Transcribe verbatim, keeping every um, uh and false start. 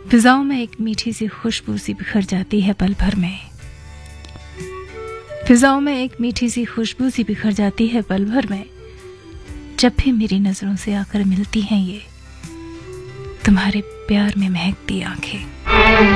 फिजाओं में एक मीठी सी खुशबू सी बिखर जाती है पल भर में। फिजाओं में एक मीठी सी खुशबू सी बिखर जाती है पल भर में। जब भी मेरी नजरों से आकर मिलती हैं ये तुम्हारे प्यार में महकती आंखें।